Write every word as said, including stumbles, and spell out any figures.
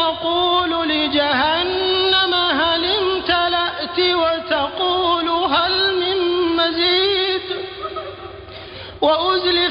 تقول لجهنم هل امتلأت وتقول هل من مزيد وأزلفت